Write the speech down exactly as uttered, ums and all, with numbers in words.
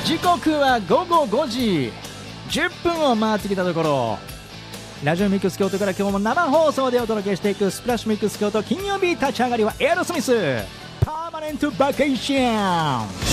時刻はごごごじじゅっぷんを回ってきたところ、ラジオミックス京都から今日も生放送でお届けしていくスプラッシュミックス京都、金曜日立ち上がりはエアロスミスパーマネントバケーション。